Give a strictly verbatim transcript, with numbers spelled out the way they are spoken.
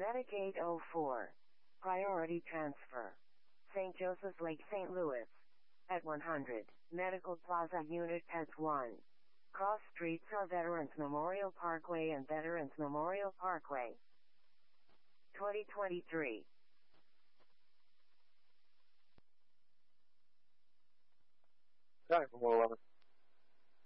Medicaid oh four. Priority transfer. Saint Joseph's Lake, Saint Louis. At one hundred. Medical Plaza Unit at one. Cross streets are Veterans Memorial Parkway and Veterans Memorial Parkway. twenty twenty-three. Sorry, from one eleven.